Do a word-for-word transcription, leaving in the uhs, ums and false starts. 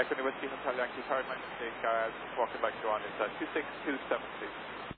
Echo Whiskey Hotel Yankee, sorry, my mistake, uh, walking back to on is uh, two six two seven two.